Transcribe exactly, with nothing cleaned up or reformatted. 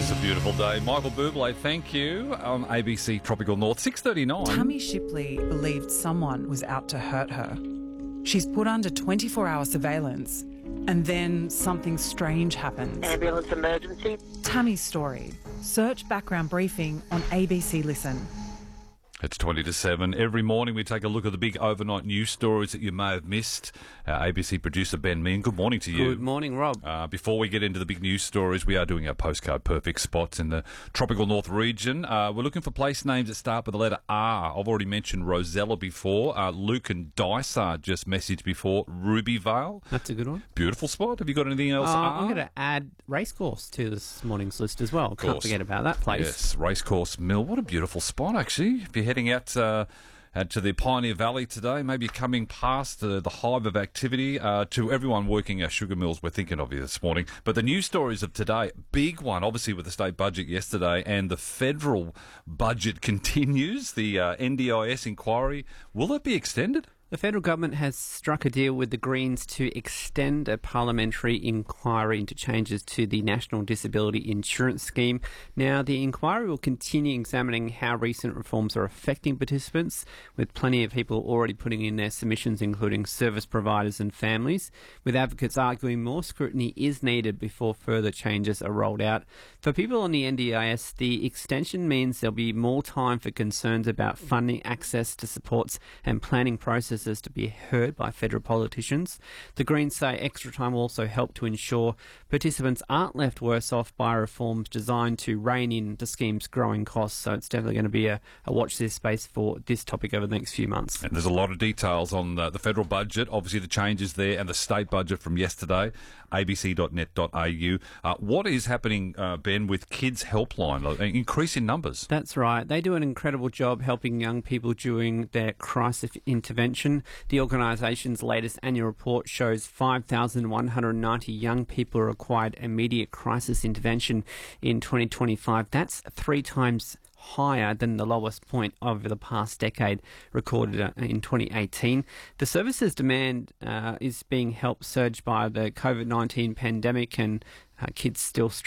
is a beautiful day. Michael Bublé, thank you, on A B C Tropical North, six thirty-nine. Tammy Shipley believed someone was out to hurt her. She's put under twenty-four hour surveillance, and then something strange happens. Ambulance emergency. Tammy's story. Search background briefing on A B C Listen. It's twenty to seven. Every morning we take a look at the big overnight news stories that you may have missed. Our A B C producer Ben Mean, good morning to you. Good morning, Rob. Uh, before we get into the big news stories, we are doing our postcard perfect spots in the tropical north region. Uh, we're looking for place names that start with the letter R. I've already mentioned Rosella before. Uh, Luke and Dysart just messaged before. Rubyvale. That's a good one. Beautiful spot. Have you got anything else? Uh, R? I'm going to add Racecourse to this morning's list as well. Can't forget about that place. Yes, Racecourse Mill. What a beautiful spot, actually. If you're heading out uh, out to the Pioneer Valley today, maybe coming past uh, the hive of activity. Uh, to everyone working our sugar mills, we're thinking of you this morning. But the news stories of today, big one, obviously with the state budget yesterday, and the federal budget continues. The uh, N D I S inquiry, will it be extended? The federal government has struck a deal with the Greens to extend a parliamentary inquiry into changes to the National Disability Insurance Scheme. Now, the inquiry will continue examining how recent reforms are affecting participants, with plenty of people already putting in their submissions, including service providers and families, with advocates arguing more scrutiny is needed before further changes are rolled out. For people on the N D I S, the extension means there'll be more time for concerns about funding, access to supports and planning processes to be heard by federal politicians. The Greens say extra time will also help to ensure participants aren't left worse off by reforms designed to rein in the scheme's growing costs. So it's definitely going to be a, a watch this space for this topic over the next few months. And there's a lot of details on the, the federal budget, obviously the changes there, and the state budget from yesterday, a b c dot net dot a u. Uh, what is happening, uh, Ben, with Kids Helpline? Increase in numbers. That's right. They do an incredible job helping young people during their crisis intervention. The organisation's latest annual report shows five thousand one hundred ninety young people required immediate crisis intervention in twenty twenty-five. That's three times higher than the lowest point over the past decade, recorded in twenty eighteen. The services demand uh, is being helped surge by the COVID nineteen pandemic and uh, kids still